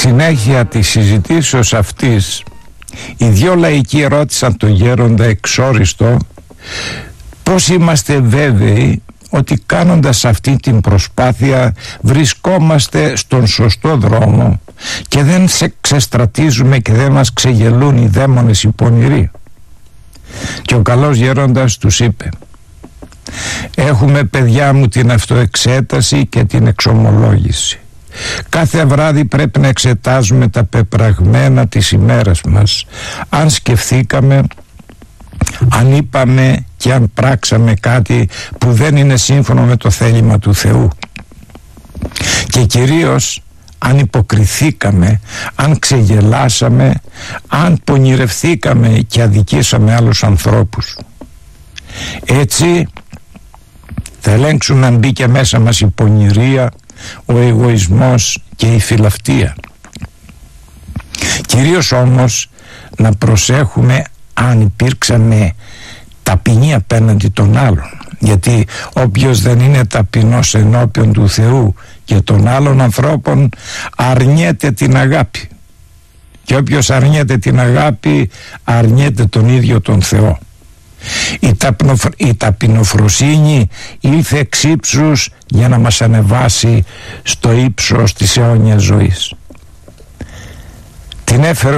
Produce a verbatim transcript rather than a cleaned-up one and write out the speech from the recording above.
συνέχεια της συζητήσεως αυτής, οι δυο λαϊκοί ρώτησαν τον γέροντα εξόριστο πώς είμαστε βέβαιοι ότι κάνοντας αυτή την προσπάθεια βρισκόμαστε στον σωστό δρόμο και δεν σε ξεστρατίζουμε και δεν μας ξεγελούν οι δαίμονες οι πονηροί. Και ο καλός γέροντας τους είπε: έχουμε, παιδιά μου, την αυτοεξέταση και την εξομολόγηση. Κάθε βράδυ πρέπει να εξετάζουμε τα πεπραγμένα της ημέρας μας, αν σκεφτήκαμε, αν είπαμε και αν πράξαμε κάτι που δεν είναι σύμφωνο με το θέλημα του Θεού, και κυρίως αν υποκριθήκαμε, αν ξεγελάσαμε, αν πονηρευθήκαμε και αδικήσαμε άλλους ανθρώπους. Έτσι θα ελέγξουμε αν μπήκε μέσα μας η πονηρία, ο εγωισμός και η φιλαυτία. Κυρίως όμως να προσέχουμε αν υπήρξαμε ταπεινοί απέναντι των άλλων, γιατί όποιος δεν είναι ταπεινός ενώπιον του Θεού και των άλλων ανθρώπων αρνιέται την αγάπη, και όποιος αρνιέται την αγάπη αρνιέται τον ίδιο τον Θεό. Η, ταπνοφ... η ταπεινοφροσύνη ήλθε εξ ύψους για να μας ανεβάσει στο ύψος της αιώνιας ζωής. Την έφερε